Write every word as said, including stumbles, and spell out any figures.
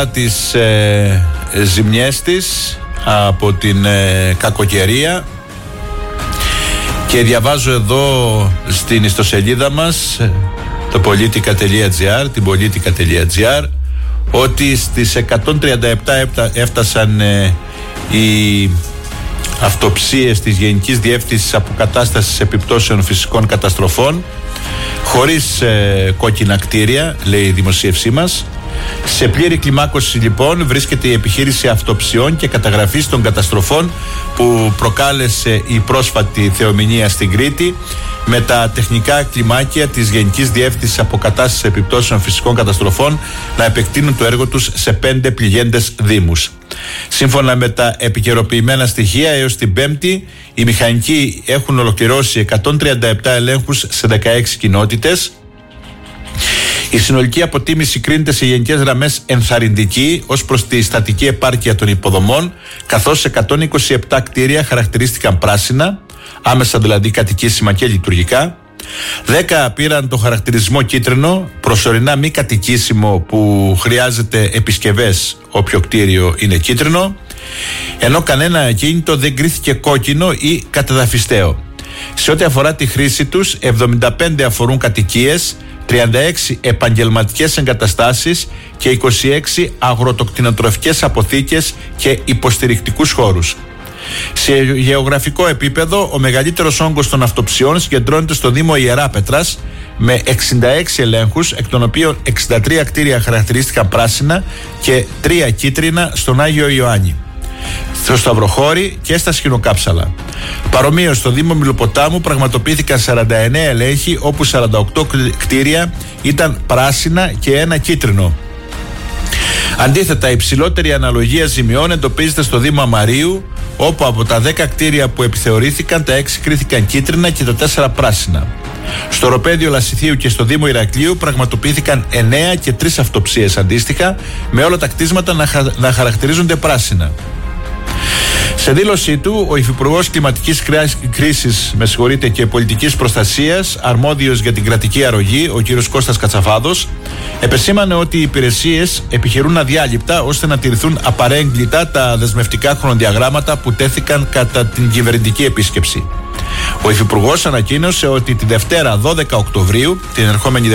τις ε, ζημιές της από την ε, κακοκαιρία, και διαβάζω εδώ στην ιστοσελίδα μας, το πολιτικά τελεία τζι άρ, την πολιτικά τελεία τζι άρ, ότι στις εκατόν τριάντα επτά έφτασαν ε, οι αυτοψίες της Γενικής Διεύθυνσης Αποκατάστασης Επιπτώσεων Φυσικών Καταστροφών, χωρίς ε, κόκκινα κτίρια, λέει η δημοσίευσή μας. Σε πλήρη κλιμάκωση λοιπόν βρίσκεται η επιχείρηση αυτοψιών και καταγραφής των καταστροφών που προκάλεσε η πρόσφατη θεομηνία στην Κρήτη, με τα τεχνικά κλιμάκια της Γενικής Διεύθυνσης Αποκατάστασης Επιπτώσεων Φυσικών Καταστροφών να επεκτείνουν το έργο τους σε πέντε πληγέντες δήμους. Σύμφωνα με τα επικαιροποιημένα στοιχεία, έως την Πέμπτη οι μηχανικοί έχουν ολοκληρώσει εκατόν τριάντα επτά ελέγχους σε δεκαέξι κοινότητες. Η συνολική αποτίμηση κρίνεται σε γενικές γραμμές ενθαρρυντική ως προς τη στατική επάρκεια των υποδομών, καθώς εκατόν είκοσι επτά κτίρια χαρακτηρίστηκαν πράσινα, άμεσα δηλαδή κατοικήσιμα και λειτουργικά. δέκα πήραν το χαρακτηρισμό κίτρινο, προσωρινά μη κατοικήσιμο, που χρειάζεται επισκευές όποιο κτίριο είναι κίτρινο, ενώ κανένα ακίνητο δεν κρίθηκε κόκκινο ή κατεδαφιστέο. Σε ό,τι αφορά τη χρήση τους, εβδομήντα πέντε αφορούν κατοικίες, τριάντα έξι επαγγελματικές εγκαταστάσεις και είκοσι έξι αγροτοκτηνοτροφικές αποθήκες και υποστηρικτικούς χώρους. Σε γεωγραφικό επίπεδο, ο μεγαλύτερος όγκος των αυτοψιών συγκεντρώνεται στο Δήμο Ιεράπετρας με εξήντα έξι ελέγχους, εκ των οποίων εξήντα τρία κτίρια χαρακτηρίστηκαν πράσινα και τρία κίτρινα στον Άγιο Ιωάννη, στο Σταυροχώρι και στα Σχοινοκάψαλα. Παρομοίως, στο Δήμο Μιλοποτάμου πραγματοποιήθηκαν σαράντα εννέα ελέγχοι, όπου σαράντα οκτώ κτίρια ήταν πράσινα και ένα κίτρινο. Αντίθετα, η υψηλότερη αναλογία ζημιών εντοπίζεται στο Δήμο Αμαρίου, όπου από τα δέκα κτίρια που επιθεωρήθηκαν, τα έξι κρίθηκαν κίτρινα και τα τέσσερα πράσινα. Στο Οροπέδιο Λασιθίου και στο Δήμο Ηρακλείου πραγματοποιήθηκαν εννέα και τρεις αυτοψίες αντίστοιχα, με όλα τα κτίσματα να, χα... να χαρακτηρίζονται πράσινα. Σε δήλωσή του, ο Υφυπουργός Κλιματικής Κρίσης με συγχωρείτε, και Πολιτικής Προστασίας, αρμόδιος για την κρατική αρρωγή, ο κ. Κώστας Κατσαφάδος, επεσήμανε ότι οι υπηρεσίες επιχειρούν αδιάλειπτα ώστε να τηρηθούν απαρέγκλιτα τα δεσμευτικά χρονοδιαγράμματα που τέθηκαν κατά την κυβερνητική επίσκεψη. Ο Υφυπουργός ανακοίνωσε ότι τη Δευτέρα δώδεκα Οκτωβρίου, την ερχόμενη